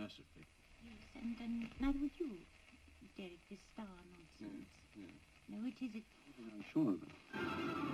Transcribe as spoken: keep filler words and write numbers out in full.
massively. Yes, and, and neither would you, Derek, this star nonsense. Yeah, yeah. No, it is it. I'm sure of it.